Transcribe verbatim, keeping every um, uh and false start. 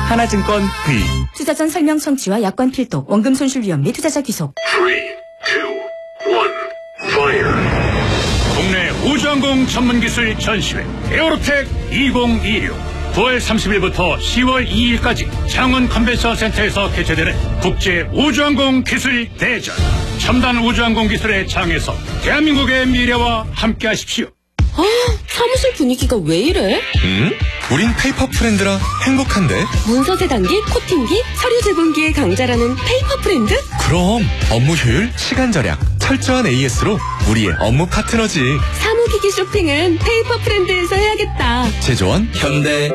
하나증권 V. 투자 전 설명 청취와 약관 필독, 원금 손실 위험 및 투자자 귀속. 삼, 이, 일, fire. 국내 우주항공 전문기술 전시회 에어로텍 이천이십육 구월 삼십일부터 시월 이일까지 창원 컨벤션 센터에서 개최되는 국제 우주항공 기술 대전. 첨단 우주항공 기술의 장에서 대한민국의 미래와 함께하십시오. 아, 사무실 분위기가 왜 이래? 음? 우린 페이퍼 프렌드라 행복한데? 문서 재단기, 코팅기, 서류 제본기의 강자라는 페이퍼 프렌드? 그럼 업무 효율, 시간 절약, 철저한 에이에스로 우리의 업무 파트너지. 사무기기 쇼핑은 페이퍼 프렌드에서 해야겠다. 제조원 현대